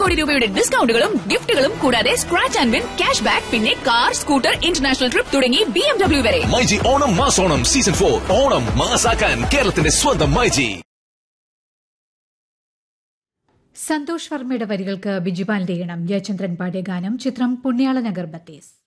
കോടി രൂപയുടെ ഡിസ്കൗണ്ടുകളും ഗിഫ്റ്റുകളും കൂടാതെ scratch and win cash back പിന്നെ കാർ സ്കൂട്ടർ ഇന്റർനാഷണൽ ട്രിപ്പ് തുടങ്ങി BMW വരെ. മൈജി ഓണം മാസോണം സീസൺ 4 ഓണം മാസാക്കാൻ കേരളത്തിന്റെ സ്വന്തം മൈജി. സന്തോഷ് വർമ്മയുടെ വരികൾക്ക് ബിജുപാലിന്റെ ഈണം. ജയചന്ദ്രൻ പാടിയ ഗാനം. ചിത്രം പുണ്യാളനഗർ ബത്തേസ്.